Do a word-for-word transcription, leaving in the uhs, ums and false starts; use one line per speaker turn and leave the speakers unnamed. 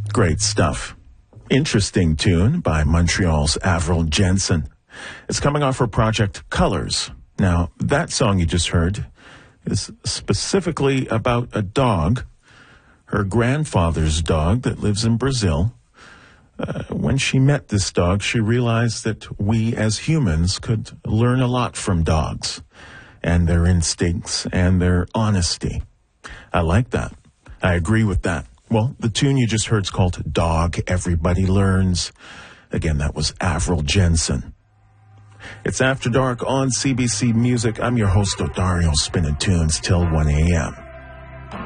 Great stuff. Interesting tune by Montreal's Avril Jensen. It's coming off her project Colors. Now, that song you just heard is specifically about a dog, her grandfather's dog that lives in Brazil. Uh, when she met this dog, she realized that we as humans could learn a lot from dogs and their instincts and their honesty. I like that. I agree with that. Well, the tune you just heard is called Dog Everybody Learns. Again, that was Avril Jensen. It's After Dark on C B C Music. I'm your host, Odario, spinning tunes till one a.m.